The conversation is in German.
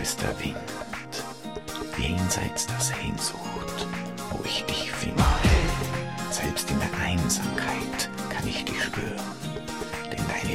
ist der Wind, jenseits der Sehnsucht, wo ich dich finde. Selbst in der Einsamkeit kann ich dich spüren.